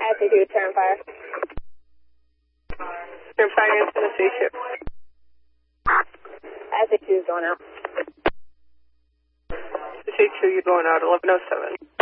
Attitude, turn fire. Turn fire into the spaceship. Attitude going out. Say 2, you're going out, 1107.